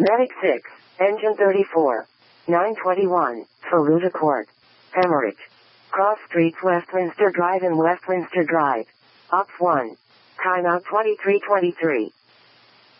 Medic 6, Engine 34. 921, Faluda Court. Hemorrhage. Cross Streets Westminster Drive and Westminster Drive. Ops 1. Timeout 2323.